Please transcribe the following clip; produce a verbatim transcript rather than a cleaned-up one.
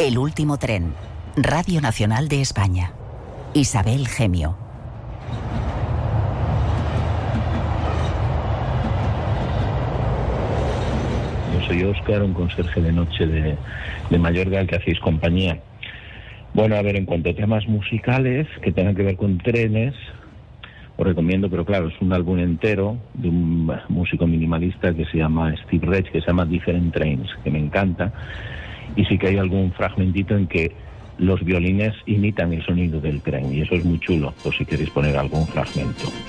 El último tren. Radio Nacional de España. Isabel Gemio. Yo soy Óscar, un conserje de noche de, de Mallorca, al que hacéis compañía. Bueno, a ver, en cuanto a temas musicales que tengan que ver con trenes, os recomiendo, pero claro, es un álbum entero de un músico minimalista que se llama Steve Reich, que se llama Different Trains, que me encanta, y sí que hay algún fragmentito en que los violines imitan el sonido del tren, y eso es muy chulo, por si queréis poner algún fragmento.